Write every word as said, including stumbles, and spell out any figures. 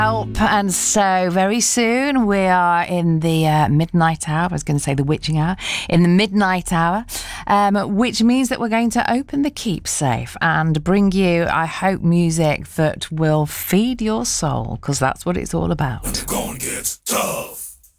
Help. And so very soon we are in the uh, midnight hour. I was going to say the witching hour. In the midnight hour, um, which means that we're going to open the keep safe and bring you, I hope, music that will feed your soul, because that's what it's all about. Gonna get tough.